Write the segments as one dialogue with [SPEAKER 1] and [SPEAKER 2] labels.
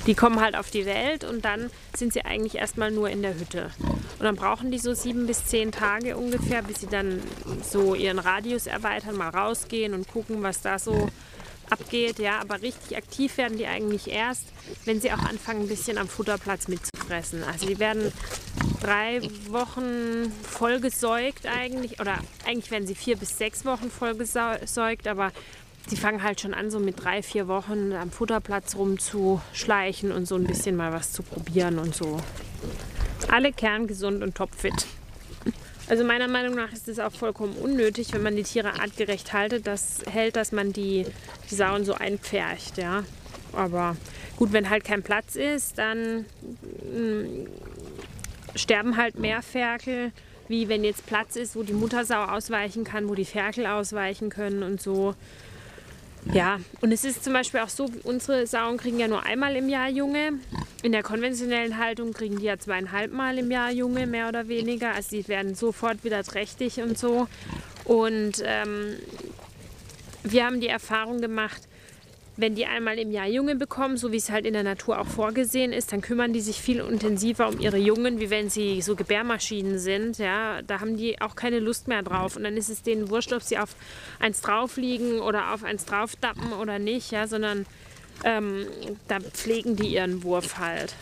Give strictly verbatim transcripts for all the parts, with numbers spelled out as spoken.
[SPEAKER 1] Die kommen halt auf die Welt und dann sind sie eigentlich erstmal nur in der Hütte. Und dann brauchen die so sieben bis zehn Tage ungefähr, bis sie dann so ihren Radius erweitern, mal rausgehen und gucken, was da so abgeht. Ja, aber richtig aktiv werden die eigentlich erst, wenn sie auch anfangen, ein bisschen am Futterplatz mitzufressen. Also die werden drei Wochen vollgesäugt eigentlich, oder eigentlich werden sie vier bis sechs Wochen vollgesäugt, aber die fangen halt schon an, so mit drei, vier Wochen am Futterplatz rumzuschleichen und so ein bisschen mal was zu probieren und so. Alle kerngesund und topfit. Also meiner Meinung nach ist es auch vollkommen unnötig, wenn man die Tiere artgerecht haltet, das hält, dass man die, die Sauen so einpfercht, ja. Aber gut, wenn halt kein Platz ist, dann mh, sterben halt mehr Ferkel, wie wenn jetzt Platz ist, wo die Muttersau ausweichen kann, wo die Ferkel ausweichen können und so. Ja, und es ist zum Beispiel auch so, unsere Sauen kriegen ja nur einmal im Jahr Junge. In der konventionellen Haltung kriegen die ja zweieinhalb Mal im Jahr Junge, mehr oder weniger. Also die werden sofort wieder trächtig und so. Und ähm, wir haben die Erfahrung gemacht, wenn die einmal im Jahr Junge bekommen, so wie es halt in der Natur auch vorgesehen ist, dann kümmern die sich viel intensiver um ihre Jungen, wie wenn sie so Gebärmaschinen sind. Ja, da haben die auch keine Lust mehr drauf. Und dann ist es denen wurscht, ob sie auf eins drauf liegen oder auf eins drauf dappen oder nicht, ja, sondern ähm, da pflegen die ihren Wurf halt.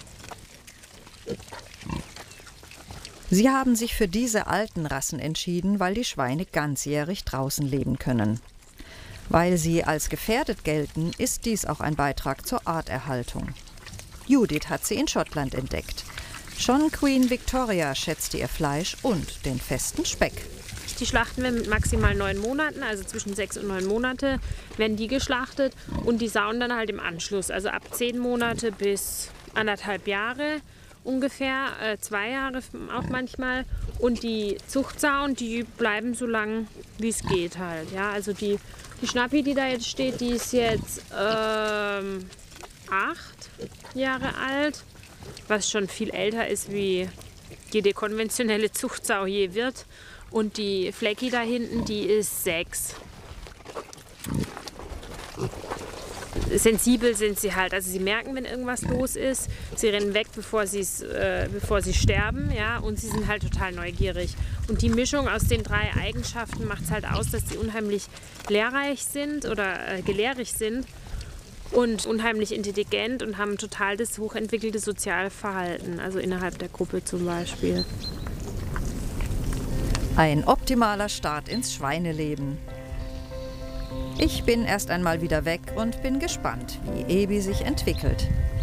[SPEAKER 2] Sie haben sich für diese alten Rassen entschieden, weil die Schweine ganzjährig draußen leben können. Weil sie als gefährdet gelten, ist dies auch ein Beitrag zur Arterhaltung. Judith hat sie in Schottland entdeckt. Schon Queen Victoria schätzte ihr Fleisch und den festen Speck.
[SPEAKER 1] Die schlachten wir mit maximal neun Monaten, also zwischen sechs und neun Monate werden die geschlachtet und die Sauen dann halt im Anschluss, also ab zehn Monate bis anderthalb Jahre ungefähr, äh, zwei Jahre auch manchmal. Und die Zuchtsauen, die bleiben so lang, wie es geht halt. Ja, also die Die Schnappi, die da jetzt steht, die ist jetzt ähm, acht Jahre alt, was schon viel älter ist, wie jede konventionelle Zuchtsau je wird. Und die Flecki da hinten, die ist sechs. Sensibel sind sie halt, also sie merken, wenn irgendwas los ist. Sie rennen weg, bevor, äh, bevor sie sterben, ja, und sie sind halt total neugierig. Und die Mischung aus den drei Eigenschaften macht es halt aus, dass sie unheimlich lehrreich sind oder äh, gelehrig sind und unheimlich intelligent und haben total das hochentwickelte Sozialverhalten, also innerhalb der Gruppe zum Beispiel.
[SPEAKER 2] Ein optimaler Start ins Schweineleben. Ich bin erst einmal wieder weg und bin gespannt, wie Ebi sich entwickelt.